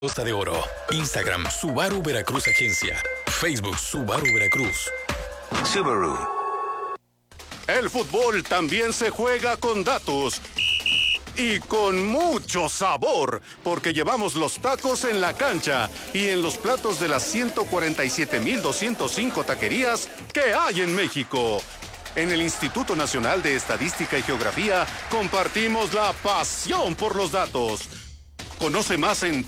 Costa de Oro. Instagram Subaru Veracruz Agencia. Facebook Subaru Veracruz. Subaru. El fútbol también se juega con datos. Y con mucho sabor, porque llevamos los tacos en la cancha y en los platos de las 147,205 taquerías que hay en México. En el Instituto Nacional de Estadística y Geografía compartimos la pasión por los datos. Conoce más en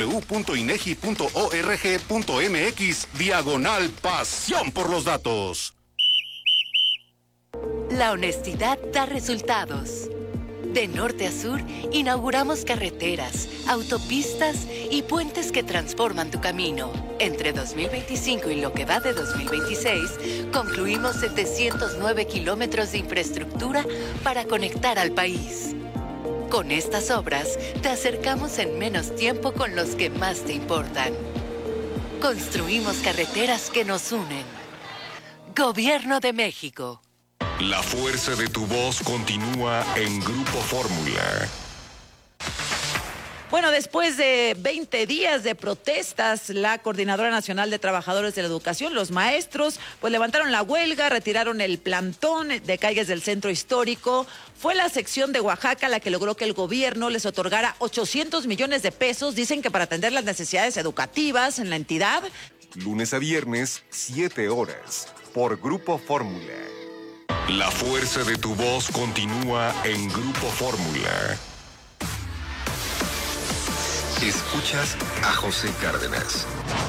www.inegi.org.mx/pasión por los datos. La honestidad da resultados. De norte a sur, inauguramos carreteras, autopistas y puentes que transforman tu camino. Entre 2025 y lo que va de 2026, concluimos 709 kilómetros de infraestructura para conectar al país. Con estas obras, te acercamos en menos tiempo con los que más te importan. Construimos carreteras que nos unen. Gobierno de México. La fuerza de tu voz continúa en Grupo Fórmula. Bueno, después de 20 días de protestas, la Coordinadora Nacional de Trabajadores de la Educación, los maestros, pues levantaron la huelga, retiraron el plantón de calles del centro histórico. Fue la sección de Oaxaca la que logró que el gobierno les otorgara 800 millones de pesos, dicen que para atender las necesidades educativas en la entidad. Lunes a viernes, 7 horas, por Grupo Fórmula. La fuerza de tu voz continúa en Grupo Fórmula. Escuchas a José Cárdenas.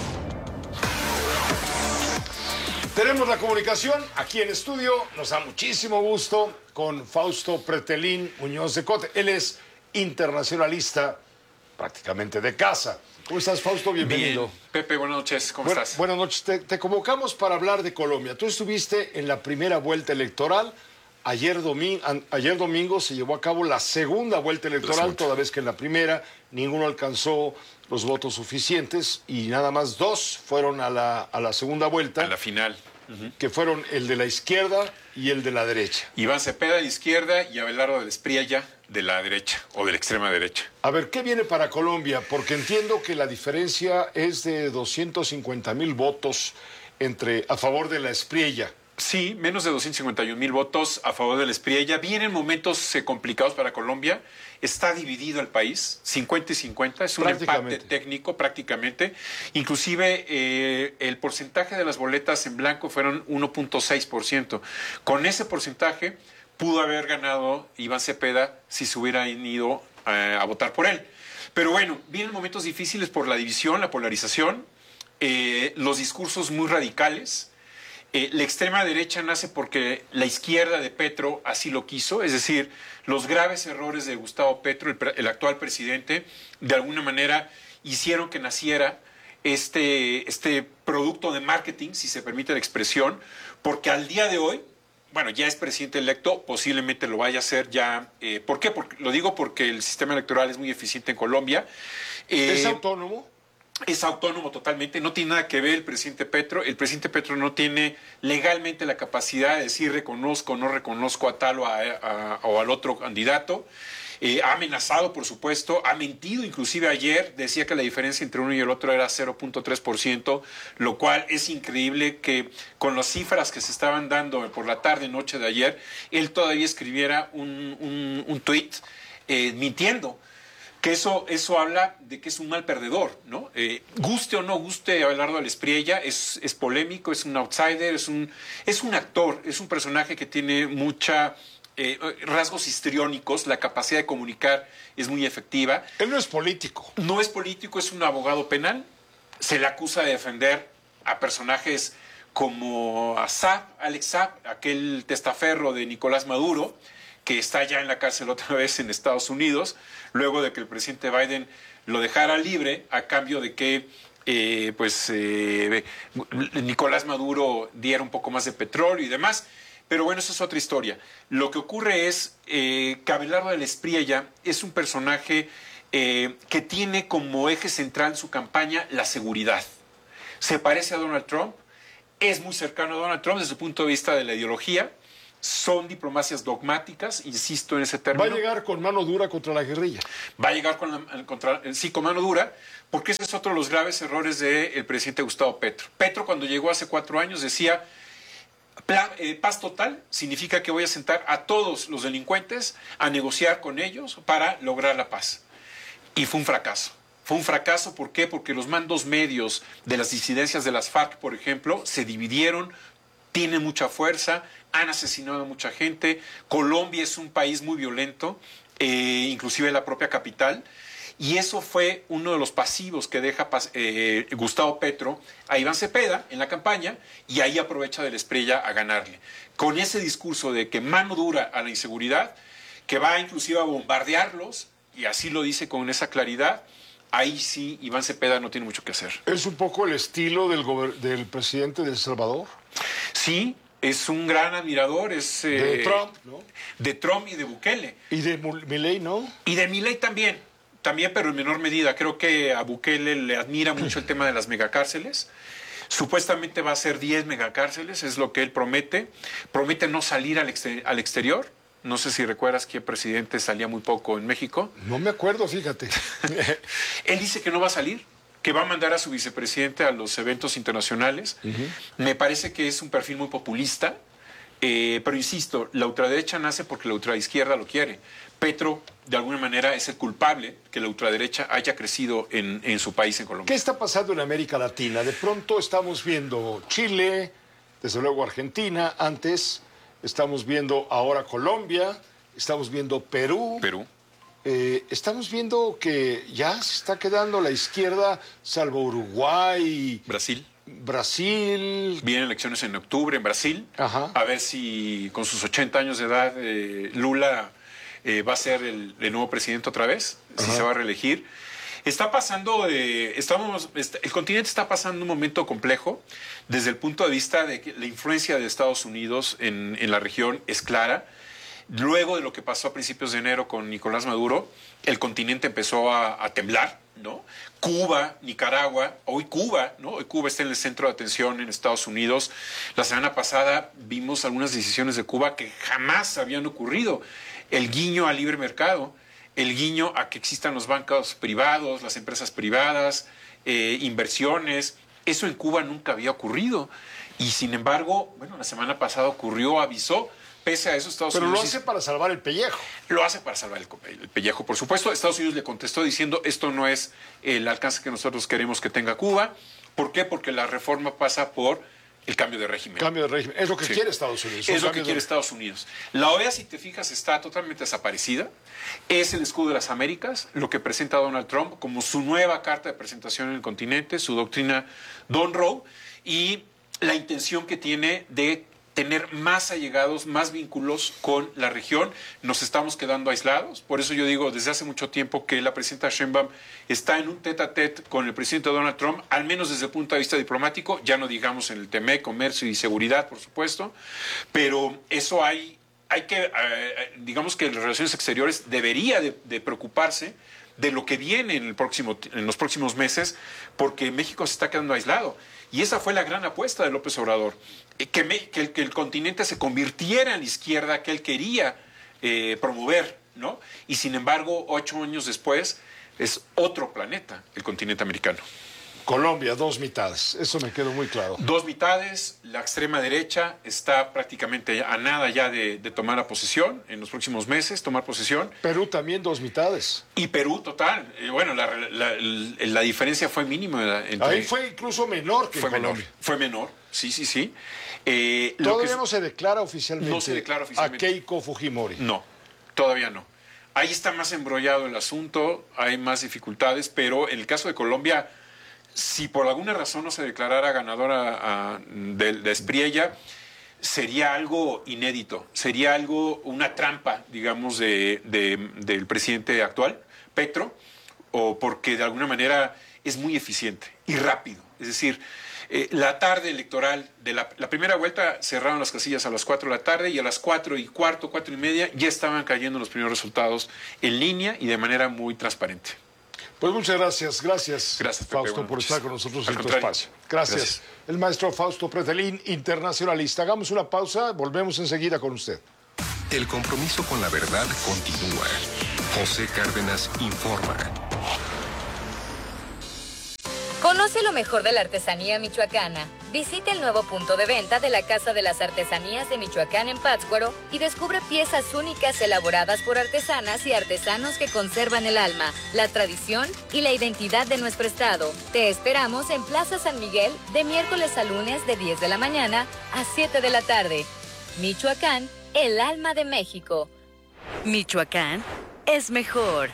Tenemos la comunicación aquí en estudio. Nos da muchísimo gusto con Fausto Pretelín Muñoz de Cote. Él es internacionalista prácticamente de casa. ¿Cómo estás, Fausto? Bienvenido. Bien. Pepe, buenas noches. ¿Cómo estás? Buenas noches. Te convocamos para hablar de Colombia. Tú estuviste en la primera vuelta electoral. Ayer domingo se llevó a cabo la segunda vuelta electoral, toda vez que en la primera ninguno alcanzó los votos suficientes y nada más 2 fueron a la segunda vuelta. A la final. Que fueron el de la izquierda y el de la derecha. Iván Cepeda de la izquierda y Abelardo del Espriella de la derecha o de la extrema derecha. A ver, ¿qué viene para Colombia? Porque entiendo que la diferencia es de 250,000 votos a favor de la Espriella. Sí, menos de 251,000 votos a favor del Espriella. Vienen momentos complicados para Colombia. Está dividido el país, 50 y 50. Es un empate técnico prácticamente. Inclusive el porcentaje de las boletas en blanco fueron 1.6%. Con ese porcentaje pudo haber ganado Iván Cepeda si se hubieran ido a votar por él. Pero bueno, vienen momentos difíciles por la división, la polarización, los discursos muy radicales. La extrema derecha nace porque la izquierda de Petro así lo quiso, es decir, los graves errores de Gustavo Petro, el actual presidente, de alguna manera hicieron que naciera este producto de marketing, si se permite la expresión, porque al día de hoy, bueno, ya es presidente electo, posiblemente lo vaya a hacer ya. ¿Por qué? Lo digo porque el sistema electoral es muy eficiente en Colombia. ¿Es autónomo? Es autónomo totalmente, no tiene nada que ver el presidente Petro. El presidente Petro no tiene legalmente la capacidad de decir reconozco o no reconozco a tal o al otro candidato. Ha amenazado, por supuesto, ha mentido, inclusive ayer decía que la diferencia entre uno y el otro era 0.3%, lo cual es increíble que con las cifras que se estaban dando por la tarde, noche de ayer, él todavía escribiera un tuit mintiendo. Que eso habla de que es un mal perdedor, ¿no? Guste o no guste Abelardo del Espriella, es polémico, es un outsider, es un actor, es un personaje que tiene mucha rasgos histriónicos, la capacidad de comunicar es muy efectiva. Él no es político. No es político, es un abogado penal. Se le acusa de defender a personajes como Alex Saab, aquel testaferro de Nicolás Maduro, que está ya en la cárcel otra vez en Estados Unidos, luego de que el presidente Biden lo dejara libre a cambio de que Nicolás Maduro diera un poco más de petróleo y demás. Pero bueno, eso es otra historia. Lo que ocurre es que Abelardo del Espriella es un personaje que tiene como eje central en su campaña la seguridad. Se parece a Donald Trump, es muy cercano a Donald Trump desde el punto de vista de la ideología. son diplomacias dogmáticas, insisto en ese término. Va a llegar con mano dura contra la guerrilla. Va a llegar con mano dura, porque ese es otro de los graves errores del presidente Gustavo Petro. Petro, cuando llegó hace 4 años, decía, paz total significa que voy a sentar a todos los delincuentes a negociar con ellos para lograr la paz. Y fue un fracaso. Fue un fracaso, ¿por qué? Porque los mandos medios de las disidencias de las FARC, por ejemplo, se dividieron, tienen mucha fuerza, han asesinado a mucha gente. Colombia es un país muy violento, inclusive la propia capital. Y eso fue uno de los pasivos que deja Gustavo Petro a Iván Cepeda en la campaña, y ahí aprovecha de la Espriella a ganarle. Con ese discurso de que mano dura a la inseguridad, que va inclusive a bombardearlos, y así lo dice con esa claridad, ahí sí Iván Cepeda no tiene mucho que hacer. ¿Es un poco el estilo del presidente de El Salvador? Sí, es un gran admirador. Es, de Trump, ¿no? De Trump y de Bukele. ¿Y de Milei, no? Y de Milei también, pero en menor medida. Creo que a Bukele le admira mucho el tema de las megacárceles. Supuestamente va a ser 10 megacárceles, es lo que él promete. Promete no salir al exterior. No sé si recuerdas que el presidente salía muy poco en México. No me acuerdo, fíjate. Él dice que no va a salir, que va a mandar a su vicepresidente a los eventos internacionales. Me parece que es un perfil muy populista, pero insisto, la ultraderecha nace porque la ultraizquierda lo quiere. Petro, de alguna manera, es el culpable que la ultraderecha haya crecido en su país, en Colombia. ¿Qué está pasando en América Latina? De pronto estamos viendo Chile, desde luego Argentina, antes... Estamos viendo ahora Colombia, estamos viendo Perú. Estamos viendo que ya se está quedando la izquierda, salvo Uruguay. Brasil. Vienen elecciones en octubre en Brasil. Ajá. A ver si con sus 80 años de edad Lula va a ser el nuevo presidente otra vez, si se va a reelegir. Está pasando, el continente está pasando un momento complejo desde el punto de vista de que la influencia de Estados Unidos en la región es clara. Luego de lo que pasó a principios de enero con Nicolás Maduro, el continente empezó a temblar, ¿no? Cuba, Nicaragua, hoy Cuba, ¿no? Hoy Cuba está en el centro de atención en Estados Unidos. La semana pasada vimos algunas decisiones de Cuba que jamás habían ocurrido. El guiño al libre mercado, el guiño a que existan los bancos privados, las empresas privadas, inversiones. Eso en Cuba nunca había ocurrido. Y sin embargo, bueno, la semana pasada ocurrió, avisó. Pese a eso, Estados Unidos... Pero lo hace para salvar el pellejo. Lo hace para salvar el pellejo, por supuesto. Estados Unidos le contestó diciendo, esto no es el alcance que nosotros queremos que tenga Cuba. ¿Por qué? Porque la reforma pasa por el cambio de régimen. Cambio de régimen. Es lo que quiere Estados Unidos. Es lo que quiere Estados Unidos. La OEA, si te fijas, está totalmente desaparecida. Es el escudo de las Américas, lo que presenta Donald Trump como su nueva carta de presentación en el continente, su doctrina Monroe, y la intención que tiene de tener más allegados, más vínculos con la región. Nos estamos quedando aislados. Por eso yo digo desde hace mucho tiempo que la presidenta Sheinbaum está en un tete-a-tete con el presidente Donald Trump, al menos desde el punto de vista diplomático, ya no digamos en el tema comercio y seguridad, por supuesto, pero eso hay que, digamos que las relaciones exteriores debería de preocuparse de lo que viene en los próximos meses, porque México se está quedando aislado. Y esa fue la gran apuesta de López Obrador, que el continente se convirtiera en la izquierda que él quería promover, ¿no? Y sin embargo, 8 años después, es otro planeta, el continente americano. Colombia, 2 mitades, eso me quedó muy claro. 2 mitades, la extrema derecha está prácticamente a nada ya de tomar la posesión, en los próximos meses, tomar posesión. Perú también 2 mitades. Y Perú, total, bueno, la diferencia fue mínima. Ahí fue incluso menor que en Colombia. Fue menor, sí. Todavía no se declara oficialmente, no se declara oficialmente a Keiko Fujimori. No, todavía no. Ahí está más embrollado el asunto, hay más dificultades, pero en el caso de Colombia, si por alguna razón no se declarara ganadora de Espriella, sería algo inédito, sería algo, una trampa, digamos, del presidente actual, Petro, o porque de alguna manera es muy eficiente y rápido. Es decir, la tarde electoral de la primera vuelta cerraron las casillas a las 4 de la tarde y a las 4:15, 4:30 ya estaban cayendo los primeros resultados en línea y de manera muy transparente. Pues muchas gracias. Gracias, Fausto, Pepe, por estar con nosotros en tu contrario. espacio. Gracias. El maestro Fausto Pretelín, internacionalista. Hagamos una pausa, volvemos enseguida con usted. El compromiso con la verdad continúa. José Cárdenas informa. Conoce lo mejor de la artesanía michoacana. Visita el nuevo punto de venta de la Casa de las Artesanías de Michoacán en Pátzcuaro y descubre piezas únicas elaboradas por artesanas y artesanos que conservan el alma, la tradición y la identidad de nuestro estado. Te esperamos en Plaza San Miguel de miércoles a lunes de 10 de la mañana a 7 de la tarde. Michoacán, el alma de México. Michoacán es mejor.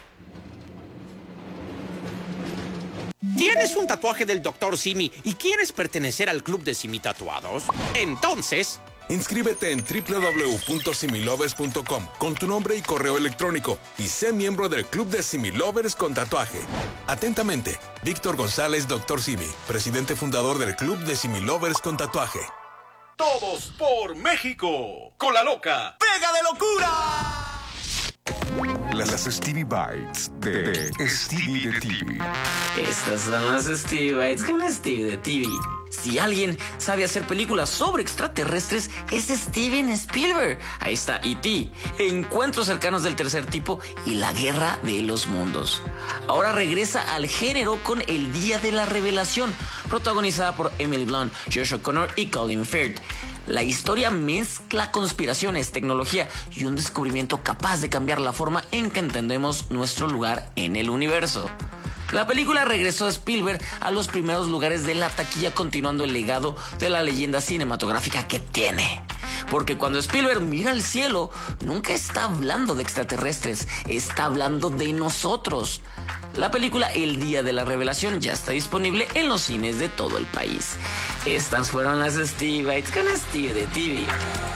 ¿Tienes un tatuaje del Dr. Simi y quieres pertenecer al club de Simi Tatuados? Entonces, inscríbete en www.similovers.com con tu nombre y correo electrónico y sé miembro del club de Similovers con tatuaje. Atentamente, Víctor González, Dr. Simi, presidente fundador del club de Similovers con tatuaje. Todos por México. Con la loca. ¡Pega de locura! Las Stevie Bites de Stevie de TV. Estas son las Stevie Bites con Stevie de TV. Si alguien sabe hacer películas sobre extraterrestres, es Steven Spielberg. Ahí está E.T., Encuentros cercanos del tercer tipo y La guerra de los mundos. Ahora regresa al género con El día de la revelación, protagonizada por Emily Blunt, Josh O'Connor y Colin Firth. La historia mezcla conspiraciones, tecnología y un descubrimiento capaz de cambiar la forma en que entendemos nuestro lugar en el universo. La película regresó a Spielberg a los primeros lugares de la taquilla, continuando el legado de la leyenda cinematográfica que tiene. Porque cuando Spielberg mira al cielo, nunca está hablando de extraterrestres, está hablando de nosotros. La película El día de la revelación ya está disponible en los cines de todo el país. Estas fueron las Stevie Bites con Stevie de TV.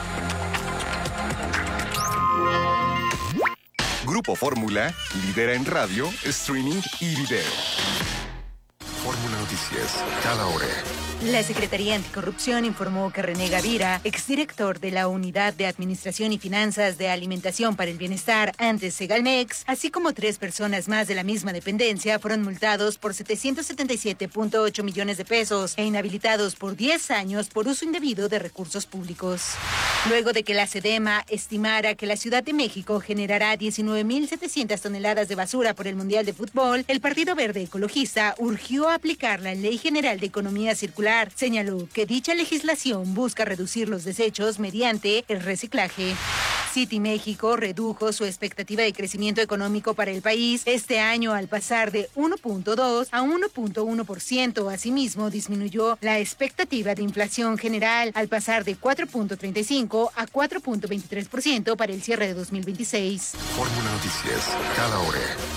Grupo Fórmula lidera en radio, streaming y video. Fórmula Noticias, cada hora. La Secretaría Anticorrupción informó que René Gavira, exdirector de la Unidad de Administración y Finanzas de Alimentación para el Bienestar, antes Segalmex, así como 3 personas más de la misma dependencia, fueron multados por 777.8 millones de pesos e inhabilitados por 10 años por uso indebido de recursos públicos. Luego de que la SEDEMA estimara que la Ciudad de México generará 19.700 toneladas de basura por el Mundial de Fútbol, el Partido Verde Ecologista urgió a aplicar la Ley General de Economía Circular. Señaló que dicha legislación busca reducir los desechos mediante el reciclaje. City México redujo su expectativa de crecimiento económico para el país este año al pasar de 1.2 a 1.1%. Asimismo, disminuyó la expectativa de inflación general al pasar de 4.35 a 4.23% para el cierre de 2026. Fórmula Noticias, cada hora.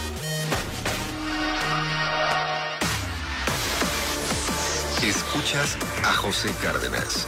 Escuchas a José Cárdenas.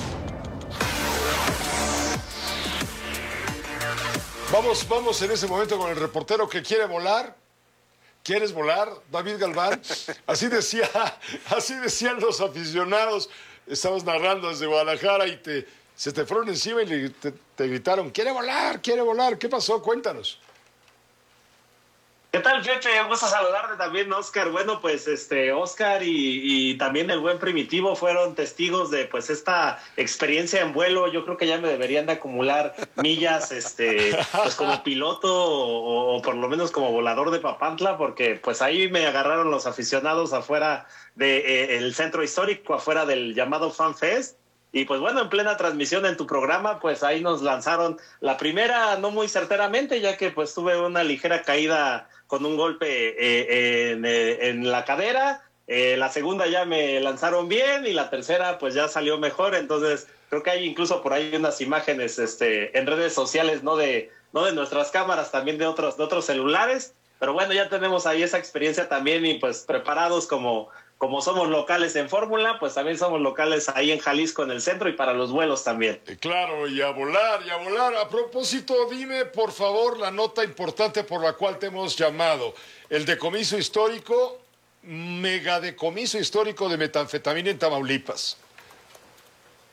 Vamos en ese momento con el reportero que quiere volar. ¿Quieres volar, David Galván? Así decían los aficionados. Estabas narrando desde Guadalajara y se te fueron encima y te gritaron, quiere volar, quiere volar. ¿Qué pasó? Cuéntanos. ¿Qué tal, Pepe? Un gusto saludarte también, Oscar. Bueno, pues Oscar y también el buen Primitivo fueron testigos de pues esta experiencia en vuelo. Yo creo que ya me deberían de acumular millas pues como piloto o por lo menos como volador de Papantla, porque pues ahí me agarraron los aficionados afuera del centro histórico, afuera del llamado Fan Fest. Y pues bueno, en plena transmisión en tu programa, pues ahí nos lanzaron la primera no muy certeramente, ya que pues tuve una ligera caída con un golpe en la cadera. La segunda ya me lanzaron bien y la tercera pues ya salió mejor. Entonces creo que hay incluso por ahí unas imágenes en redes sociales, no de nuestras cámaras, también de otros celulares. Pero bueno, ya tenemos ahí esa experiencia también y pues preparados como somos locales en Fórmula, pues también somos locales ahí en Jalisco, en el centro, y para los vuelos también. Claro, y a volar, y a volar. A propósito, dime, por favor, la nota importante por la cual te hemos llamado. El decomiso histórico, megadecomiso histórico de metanfetamina en Tamaulipas.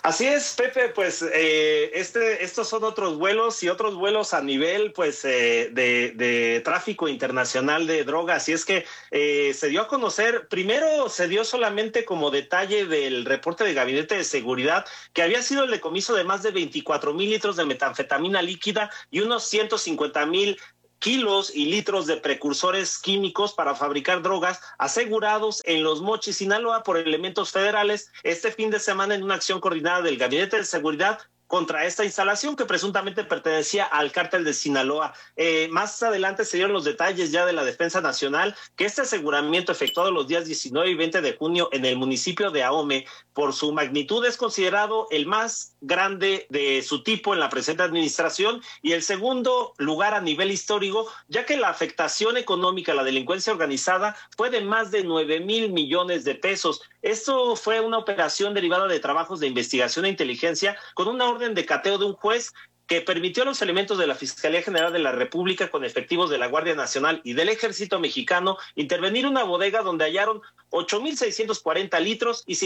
Así es, Pepe, pues estos son otros vuelos y otros vuelos a nivel pues de tráfico internacional de drogas. Y es que se dio a conocer, primero se dio solamente como detalle del reporte de Gabinete de Seguridad que había sido el decomiso de más de 24,000 litros de metanfetamina líquida y unos 150,000 kilos y litros de precursores químicos para fabricar drogas asegurados en Los Mochis, Sinaloa, por elementos federales este fin de semana en una acción coordinada del Gabinete de Seguridad contra esta instalación que presuntamente pertenecía al cártel de Sinaloa. Más adelante se dieron los detalles ya de la Defensa Nacional que este aseguramiento efectuado los días 19 y 20 de junio en el municipio de Ahome, por su magnitud es considerado el más grande de su tipo en la presente administración y el segundo lugar a nivel histórico, ya que la afectación económica a la delincuencia organizada fue de más de 9,000 millones de pesos. Esto fue una operación derivada de trabajos de investigación e inteligencia con una orden de cateo de un juez que permitió a los elementos de la Fiscalía General de la República con efectivos de la Guardia Nacional y del Ejército Mexicano intervenir una bodega donde hallaron 8,640 litros y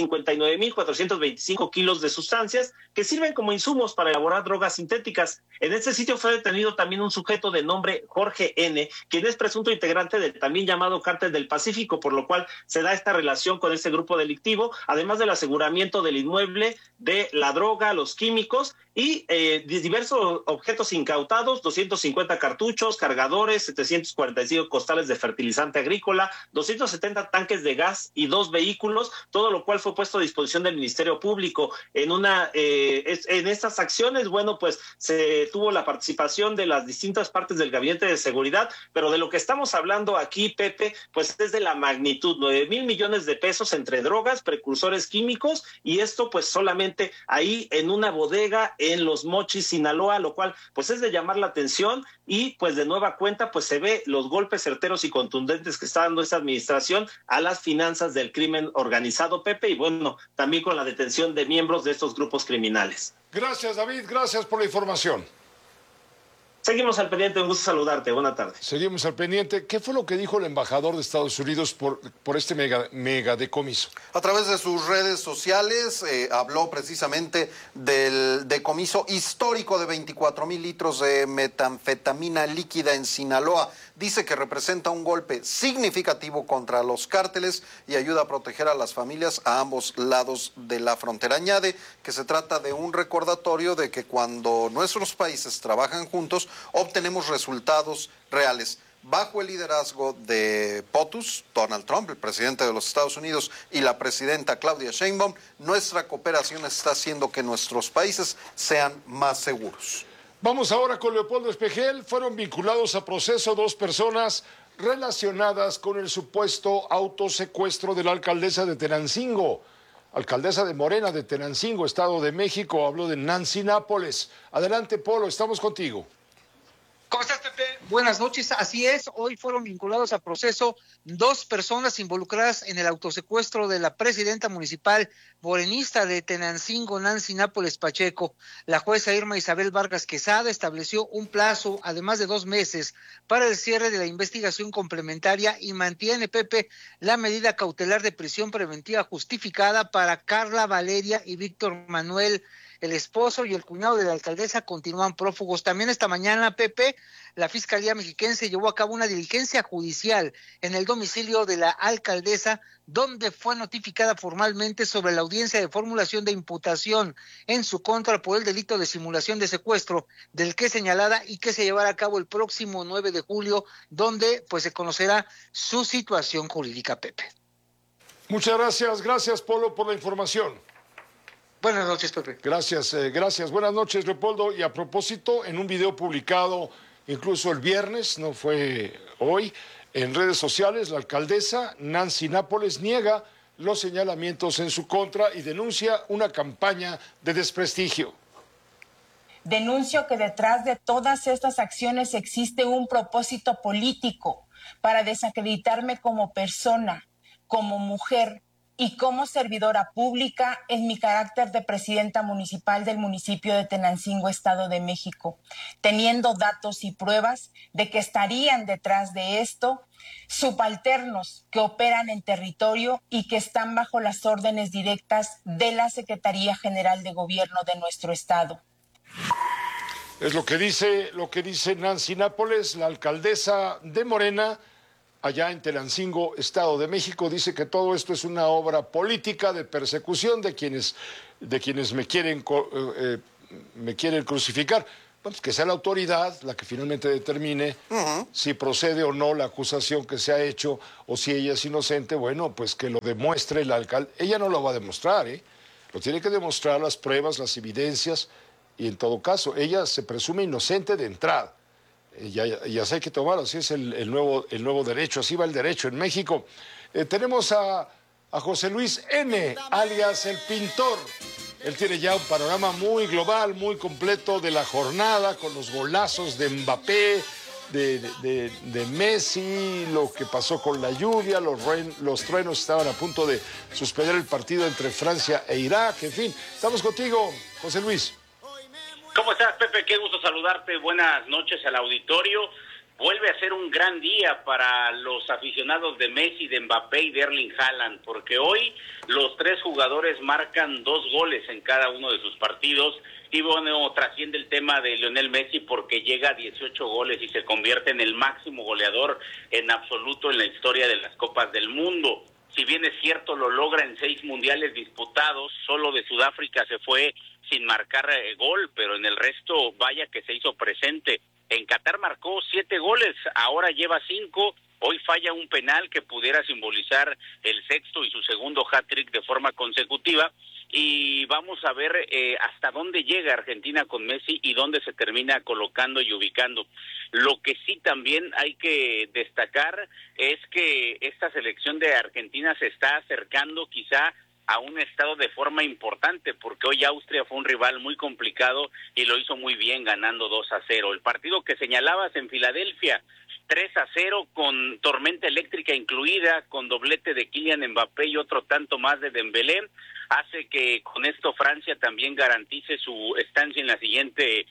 59,425 kilos de sustancias que sirven como insumos para elaborar drogas sintéticas. En este sitio fue detenido también un sujeto de nombre Jorge N., quien es presunto integrante del también llamado Cártel del Pacífico, por lo cual se da esta relación con este grupo delictivo, además del aseguramiento del inmueble, de la droga, los químicos y diversos objetos incautados, 250 cartuchos, cargadores, 745 costales de fertilizante agrícola, 270 tanques de gas y 2 vehículos, todo lo cual fue puesto a disposición del Ministerio Público. En estas acciones, bueno, pues se tuvo la participación de las distintas partes del Gabinete de Seguridad, pero de lo que estamos hablando aquí, Pepe, pues es de la magnitud, 9,000 millones de pesos entre drogas, precursores químicos, y esto pues solamente ahí en una bodega en Los Mochis, Sinaloa, lo cual pues es de llamar la atención y pues de nueva cuenta pues se ve los golpes certeros y contundentes que está dando esta administración a las finanzas del crimen organizado, Pepe, y bueno, también con la detención de miembros de estos grupos criminales. Gracias, David, gracias por la información. Seguimos al pendiente, un gusto saludarte, buena tarde. Seguimos al pendiente. ¿Qué fue lo que dijo el embajador de Estados Unidos por este mega decomiso? A través de sus redes sociales habló precisamente del decomiso histórico de 24,000 litros de metanfetamina líquida en Sinaloa. Dice que representa un golpe significativo contra los cárteles y ayuda a proteger a las familias a ambos lados de la frontera. Añade que se trata de un recordatorio de que cuando nuestros países trabajan juntos, obtenemos resultados reales. Bajo el liderazgo de POTUS, Donald Trump, el presidente de los Estados Unidos, y la presidenta Claudia Sheinbaum, nuestra cooperación está haciendo que nuestros países sean más seguros. Vamos ahora con Leopoldo Espejel. Fueron vinculados a proceso 2 personas relacionadas con el supuesto autosecuestro de la alcaldesa de Tenancingo. Alcaldesa de Morena de Tenancingo, Estado de México, habló de Nancy Nápoles. Adelante, Polo, estamos contigo. ¿Cómo estás, Pepe? Buenas noches. Así es, hoy fueron vinculados a proceso 2 personas involucradas en el autosecuestro de la presidenta municipal morenista de Tenancingo, Nancy Nápoles Pacheco. La jueza Irma Isabel Vargas Quesada estableció un plazo, además de 2 meses, para el cierre de la investigación complementaria y mantiene, Pepe, la medida cautelar de prisión preventiva justificada para Carla Valeria y Víctor Manuel. El esposo y el cuñado de la alcaldesa continúan prófugos. También esta mañana, Pepe, la Fiscalía Mexiquense llevó a cabo una diligencia judicial en el domicilio de la alcaldesa, donde fue notificada formalmente sobre la audiencia de formulación de imputación en su contra por el delito de simulación de secuestro, del que es señalada y que se llevará a cabo el próximo 9 de julio, donde pues se conocerá su situación jurídica, Pepe. Muchas gracias, Polo, por la información. Buenas noches, Pepe. Gracias. Buenas noches, Leopoldo. Y a propósito, en un video publicado incluso el viernes, no fue hoy, en redes sociales, la alcaldesa Nancy Nápoles niega los señalamientos en su contra y denuncia una campaña de desprestigio. Denuncio que detrás de todas estas acciones existe un propósito político para desacreditarme como persona, como mujer y como servidora pública en mi carácter de presidenta municipal del municipio de Tenancingo, Estado de México, teniendo datos y pruebas de que estarían detrás de esto subalternos que operan en territorio y que están bajo las órdenes directas de la Secretaría General de Gobierno de nuestro estado. Es lo que dice Nancy Nápoles, la alcaldesa de Morena, allá en Tenancingo, Estado de México. Dice que todo esto es una obra política de persecución de quienes me quieren crucificar. Pues que sea la autoridad la que finalmente determine si procede o no la acusación que se ha hecho, o si ella es inocente. Bueno, pues que lo demuestre el alcalde. Ella no lo va a demostrar, lo tiene que demostrar las pruebas, las evidencias, y en todo caso, ella se presume inocente de entrada. Ya se hay que tomarlo, así es el nuevo derecho, así va el derecho en México. Tenemos a José Luis N., alias El Pintor. Él tiene ya un panorama muy global, muy completo de la jornada, con los golazos de Mbappé, de Messi, lo que pasó con la lluvia, los truenos estaban a punto de suspender el partido entre Francia e Irak, en fin. Estamos contigo, José Luis. ¿Cómo estás, Pepe? Qué gusto saludarte. Buenas noches al auditorio. Vuelve a ser un gran día para los aficionados de Messi, de Mbappé y de Erling Haaland, porque hoy los tres jugadores marcan 2 goles en cada uno de sus partidos. Y bueno, trasciende el tema de Lionel Messi porque llega a 18 goles y se convierte en el máximo goleador en absoluto en la historia de las Copas del Mundo. Si bien es cierto, lo logra en 6 mundiales disputados, solo de Sudáfrica se fue sin marcar gol, pero en el resto, vaya que se hizo presente. En Qatar marcó 7 goles, ahora lleva 5, hoy falla un penal que pudiera simbolizar el 6º y su segundo hat-trick de forma consecutiva, y vamos a ver hasta dónde llega Argentina con Messi y dónde se termina colocando y ubicando. Lo que sí también hay que destacar es que esta selección de Argentina se está acercando quizá a un estado de forma importante, porque hoy Austria fue un rival muy complicado y lo hizo muy bien ganando 2-0. El partido que señalabas en Filadelfia, 3-0 con tormenta eléctrica incluida, con doblete de Kylian Mbappé y otro tanto más de Dembélé, hace que con esto Francia también garantice su estancia en la siguiente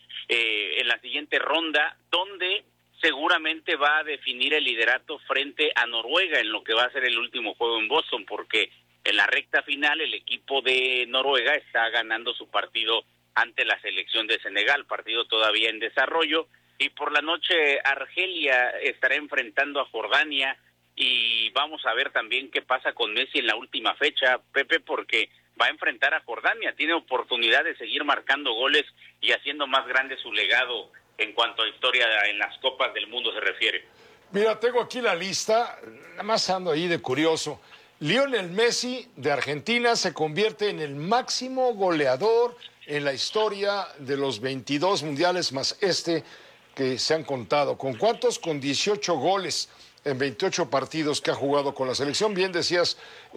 ronda, donde seguramente va a definir el liderato frente a Noruega en lo que va a ser el último juego en Boston, porque en la recta final el equipo de Noruega está ganando su partido ante la selección de Senegal, partido todavía en desarrollo, y por la noche Argelia estará enfrentando a Jordania, y vamos a ver también qué pasa con Messi en la última fecha, Pepe, porque va a enfrentar a Jordania, tiene oportunidad de seguir marcando goles y haciendo más grande su legado en cuanto a historia en las Copas del Mundo se refiere. Mira, tengo aquí la lista, nada más ando ahí de curioso. Lionel Messi de Argentina se convierte en el máximo goleador en la historia de los 22 mundiales más que se han contado. ¿Con cuántos? Con 18 goles en 28 partidos que ha jugado con la selección. Bien decías,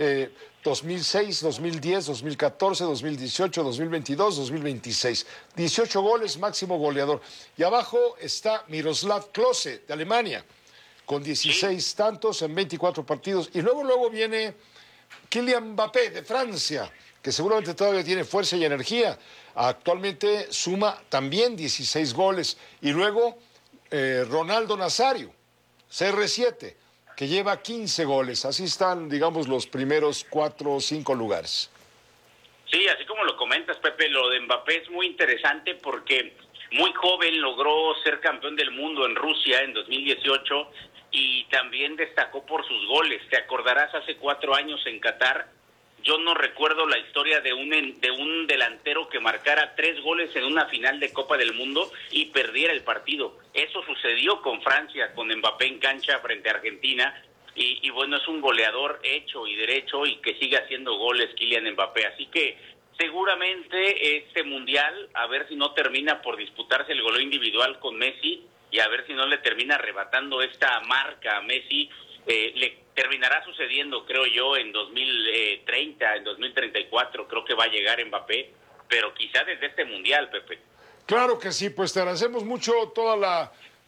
2006, 2010, 2014, 2018, 2022, 2026. 18 goles, máximo goleador. Y abajo está Miroslav Klose de Alemania, con 16 tantos en 24 partidos. Y luego viene Kylian Mbappé de Francia, que seguramente todavía tiene fuerza y energía. Actualmente suma también 16 goles. Y luego Ronaldo Nazario, CR7, que lleva 15 goles. Así están, digamos, los primeros 4 o 5 lugares. Sí, así como lo comentas, Pepe, lo de Mbappé es muy interesante porque muy joven logró ser campeón del mundo en Rusia en 2018 y también destacó por sus goles. Te acordarás, hace 4 años en Qatar, yo no recuerdo la historia de un delantero que marcara 3 goles en una final de Copa del Mundo y perdiera el partido. Eso sucedió con Francia, con Mbappé en cancha frente a Argentina, y bueno, es un goleador hecho y derecho y que sigue haciendo goles Kylian Mbappé. Así que seguramente este Mundial, a ver si no termina por disputarse el goleo individual con Messi y a ver si no le termina arrebatando esta marca a Messi. Le terminará sucediendo, creo yo, en 2030, en 2034, creo que va a llegar Mbappé, pero quizá desde este Mundial, Pepe. Claro que sí, pues te agradecemos mucho toda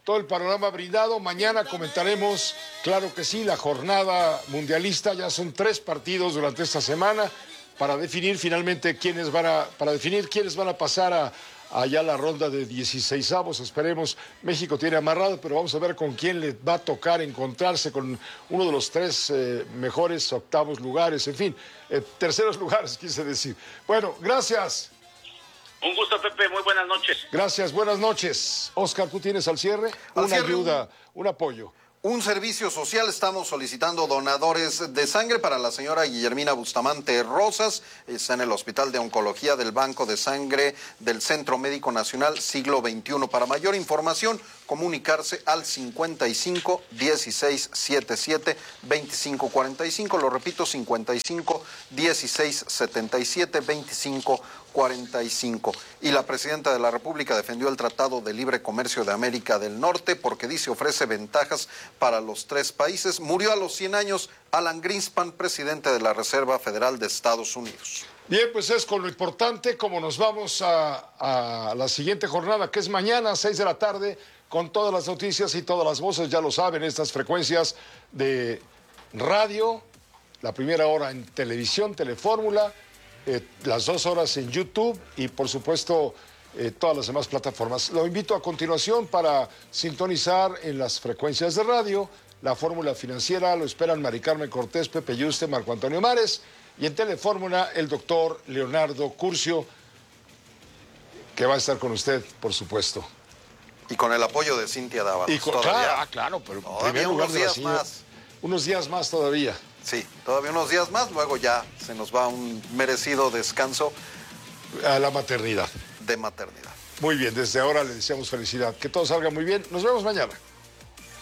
todo el panorama brindado. Mañana comentaremos, claro que sí, la jornada mundialista. Ya son 3 partidos durante esta semana para definir finalmente quiénes van a pasar allá la ronda de 16avos. Esperemos. México tiene amarrado, pero vamos a ver con quién le va a tocar encontrarse con uno de los 3 mejores octavos lugares, en fin, terceros lugares, quise decir. Bueno, gracias. Un gusto, Pepe. Muy buenas noches. Gracias, buenas noches. Oscar, ¿tú tienes al cierre? Ayuda, un apoyo. Un servicio social, estamos solicitando donadores de sangre para la señora Guillermina Bustamante Rosas, está en el Hospital de Oncología del Banco de Sangre del Centro Médico Nacional Siglo XXI. Para mayor información, comunicarse al 55 16 77 25 45, lo repito, 55 16 77 25 45. Y la presidenta de la República defendió el Tratado de Libre Comercio de América del Norte porque dice ofrece ventajas para los 3 países. Murió a los 100 años Alan Greenspan, presidente de la Reserva Federal de Estados Unidos. Bien, pues es con lo importante como nos vamos a la siguiente jornada, que es mañana a 6 de la tarde, con todas las noticias y todas las voces. Ya lo saben, estas frecuencias de radio, la primera hora en televisión, Telefórmula, las 2 horas en YouTube y por supuesto todas las demás plataformas. Lo invito a continuación para sintonizar en las frecuencias de radio la Fórmula Financiera. Lo esperan Mari Carmen Cortés, Pepe Yuste, Marco Antonio Mares, y en Telefórmula el doctor Leonardo Curcio, que va a estar con usted, por supuesto. Y con el apoyo de Cintia Dávalos. Claro, pero en todavía primer lugar unos de la días señora. más. Unos días más todavía. Sí, todavía unos días más, luego ya se nos va un merecido descanso. A la maternidad. De maternidad. Muy bien, desde ahora le deseamos felicidad. Que todo salga muy bien. Nos vemos mañana.